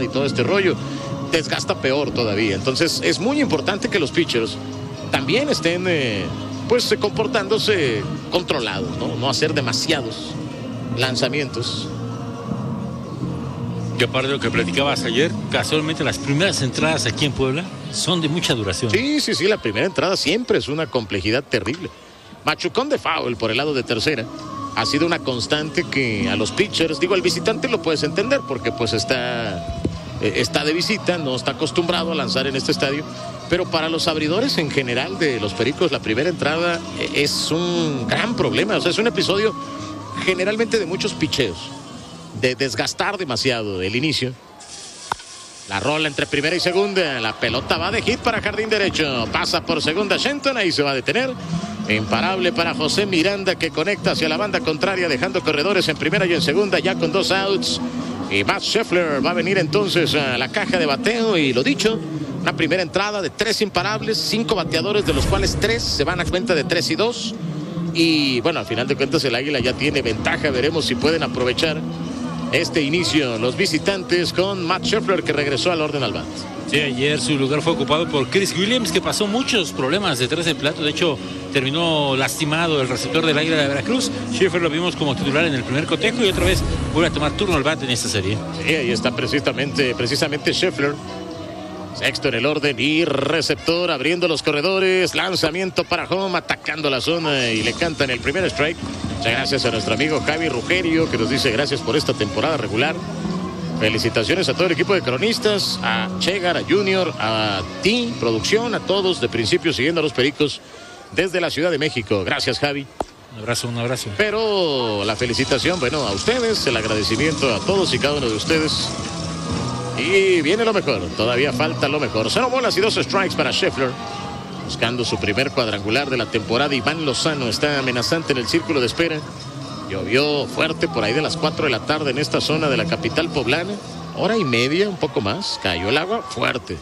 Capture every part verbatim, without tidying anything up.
y todo este rollo, desgasta peor todavía. Entonces es muy importante que los pitchers también estén eh, pues comportándose controlados, ¿no? No hacer demasiados lanzamientos. Y aparte de lo que platicabas ayer, casualmente las primeras entradas aquí en Puebla son de mucha duración. Sí, sí, sí, la primera entrada siempre es una complejidad terrible. Machucón de foul por el lado de tercera. Ha sido una constante que a los pitchers, digo, al visitante lo puedes entender porque pues está, eh, está de visita, no está acostumbrado a lanzar en este estadio. Pero para los abridores en general de los Pericos, la primera entrada es un gran problema. O sea, es un episodio generalmente de muchos picheos, de desgastar demasiado el inicio. La rola entre primera y segunda. La pelota va de hit para jardín derecho. Pasa por segunda Shenton. Ahí se va a detener. Imparable para José Miranda, que conecta hacia la banda contraria, dejando corredores en primera y en segunda, ya con dos outs. Y Matt Scheffler va a venir entonces a la caja de bateo. Y lo dicho, una primera entrada de tres imparables, cinco bateadores, de los cuales tres se van a cuenta de tres y dos. Y bueno, al final de cuentas el Águila ya tiene ventaja. Veremos si pueden aprovechar este inicio los visitantes con Matt Scheffler, que regresó al orden al bat. Sí, ayer su lugar fue ocupado por Chris Williams, que pasó muchos problemas detrás del plato. De hecho, terminó lastimado el receptor del Águila de Veracruz. Scheffler lo vimos como titular en el primer cotejo y otra vez vuelve a tomar turno al bat en esta serie. Sí, ahí está precisamente, precisamente Scheffler. Sexto en el orden y receptor, abriendo los corredores, lanzamiento para home, atacando la zona y le cantan el primer strike. Muchas gracias a nuestro amigo Javi Rugerio, que nos dice gracias por esta temporada regular. Felicitaciones a todo el equipo de cronistas, a Chegar, a Junior, a ti, producción, a todos de principio siguiendo a los Pericos desde la Ciudad de México. Gracias, Javi. Un abrazo, un abrazo. Pero la felicitación, bueno, a ustedes, el agradecimiento a todos y cada uno de ustedes. Y viene lo mejor, todavía falta lo mejor. Cero bolas y dos strikes para Scheffler, buscando su primer cuadrangular de la temporada. Iván Lozano está amenazante en el círculo de espera. Llovió fuerte por ahí de las cuatro de la tarde en esta zona de la capital poblana. Hora y media, un poco más, cayó el agua fuerte.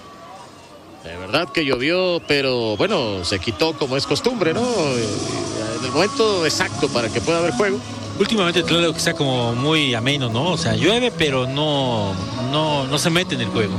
De verdad que llovió, pero bueno, se quitó como es costumbre, ¿no? En el momento exacto para que pueda haber juego. Últimamente claro que está como muy ameno, ¿no? O sea, llueve, pero no, no, no se mete en el juego.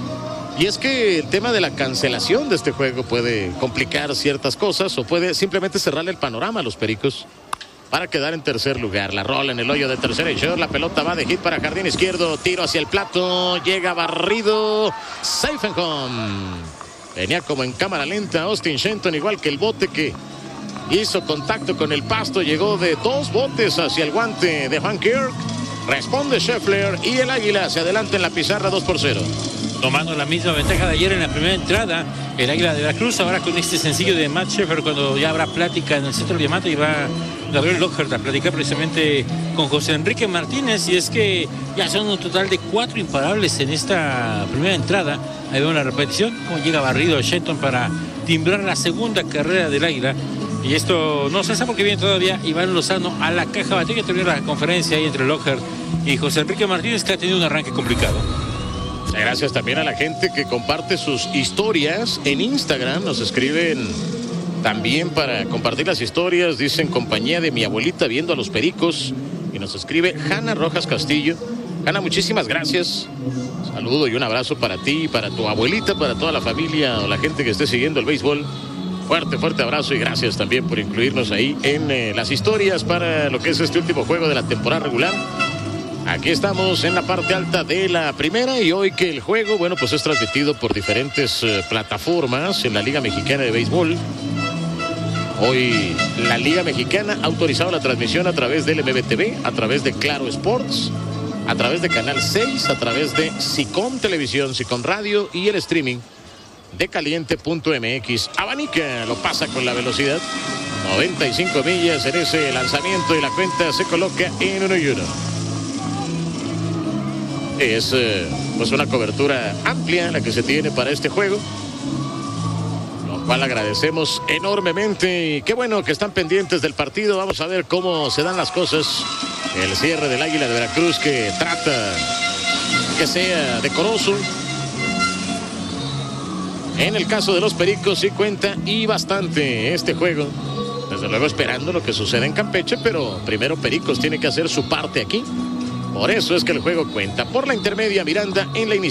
Y es que el tema de la cancelación de este juego puede complicar ciertas cosas o puede simplemente cerrarle el panorama a los Pericos para quedar en tercer lugar. La rola en el hoyo de tercera y short, la pelota va de hit para jardín izquierdo, tiro hacia el plato, llega barrido, safe and home. Venía como en cámara lenta Austin Shenton, igual que el bote que hizo contacto con el pasto, llegó de dos botes hacia el guante de Juan Kirk. Responde Scheffler y el Águila se adelanta en la pizarra dos por cero. Tomando la misma ventaja de ayer en la primera entrada, el Águila de Veracruz, ahora con este sencillo de Matt Scheffler, cuando ya habrá plática en el centro de Diamante y va Gabriel Lockhart a platicar precisamente con José Enrique Martínez. Y es que ya son un total de cuatro imparables en esta primera entrada. Ahí vemos la repetición, como llega barrido Shenton para timbrar la segunda carrera del Águila. Y esto no se sabe porque viene todavía Iván Lozano a la caja bateo, que terminó la conferencia ahí entre Lockhart y José Enrique Martínez, que ha tenido un arranque complicado. Gracias también a la gente que comparte sus historias en Instagram. Nos escriben también para compartir las historias. Dicen compañía de mi abuelita viendo a los Pericos. Y nos escribe Hanna Rojas Castillo. Hanna, muchísimas gracias. Saludo y un abrazo para ti, para tu abuelita, para toda la familia o la gente que esté siguiendo el béisbol. Fuerte, fuerte abrazo y gracias también por incluirnos ahí en eh, las historias para lo que es este último juego de la temporada regular. Aquí estamos en la parte alta de la primera y hoy que el juego, bueno, pues es transmitido por diferentes eh, plataformas en la Liga Mexicana de Béisbol. Hoy la Liga Mexicana ha autorizado la transmisión a través del M B T V, a través de Claro Sports, a través de Canal seis, a través de SICOM Televisión, SICOM Radio y el streaming de caliente punto m x. Abanica lo pasa con la velocidad. noventa y cinco millas en ese lanzamiento y la cuenta se coloca en uno y uno. Es eh, pues una cobertura amplia la que se tiene para este juego, lo cual agradecemos enormemente y qué bueno que están pendientes del partido. Vamos a ver cómo se dan las cosas. El cierre del Águila de Veracruz, que trata que sea decoroso. En el caso de los Pericos sí cuenta y bastante este juego. Desde luego esperando lo que suceda en Campeche, pero primero Pericos tiene que hacer su parte aquí. Por eso es que el juego cuenta. Por la intermedia, Miranda en la iniciativa.